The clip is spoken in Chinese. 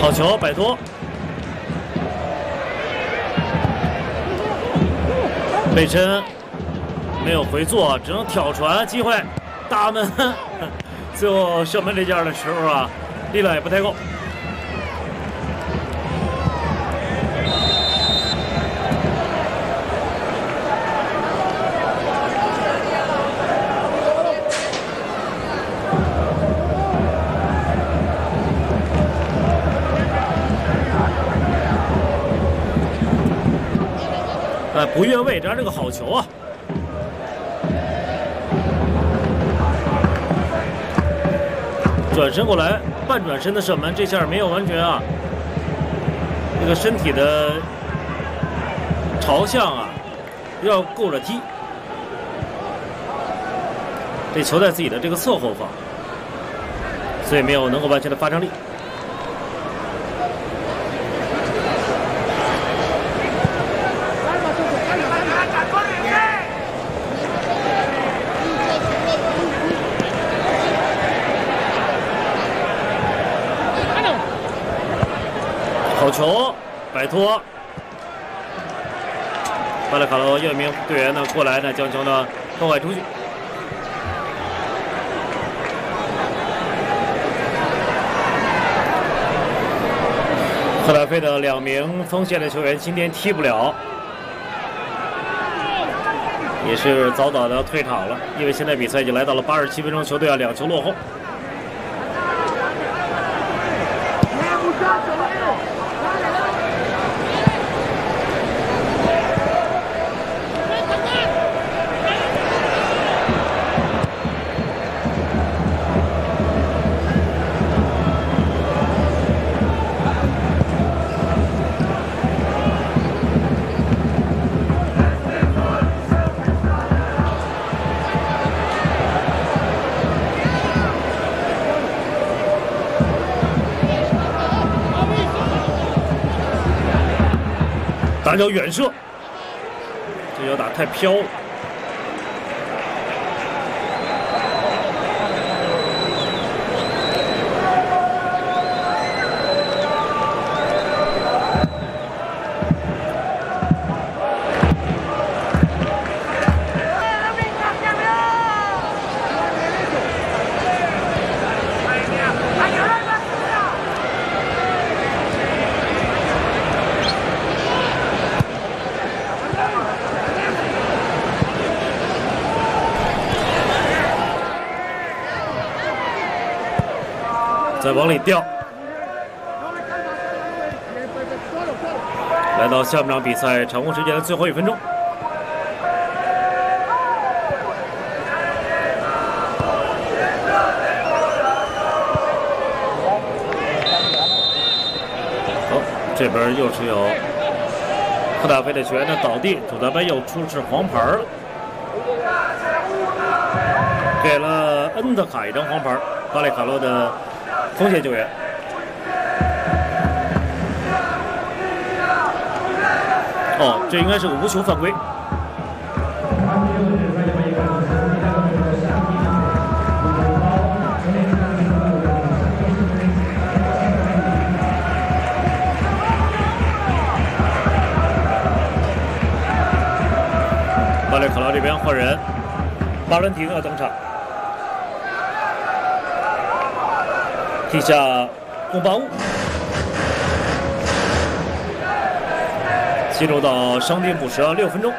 好球，摆脱。背身没有回做，只能挑传，机会大门。最后射门这件的时候啊，力量也不太够。不越位，这还是个好球啊！转身过来，半转身的射门，这下没有完全啊，这个身体的朝向啊，要够着踢。这球在自己的这个侧后方，所以没有能够完全的发生力。好球，摆脱。巴勒卡罗又一名队员呢过来呢，将球呢破坏出去。赫达菲的2名锋线的球员今天踢不了，也是早早的退场了，因为现在比赛已经来到了87分钟，球队2球落后。打脚远射，这脚打太飘了。再往里掉，来到下半场比赛场控时间的最后1分钟。好，这边又是有赫达菲的球员的倒地，主裁判又出示黄牌了，给了恩德卡一张黄牌，巴列卡洛的锋线球员。哦，这应该是个无球犯规。巴列卡劳这边换人，巴伦廷要登场。踢下贡巴乌，进入到伤停补时6分钟。